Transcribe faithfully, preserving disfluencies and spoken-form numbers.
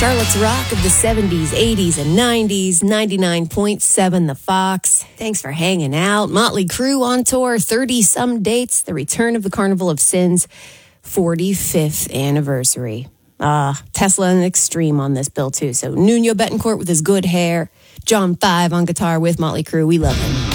Charlotte's Rock of the seventies, eighties, and nineties, ninety-nine point seven The Fox. Thanks for hanging out. Motley Crue on tour, thirty-some dates, the return of the Carnival of Sins, forty-fifth anniversary. Ah, Tesla and Extreme on this bill, too. So Nuno Betancourt with his good hair, John Five on guitar with Motley Crue. We love him.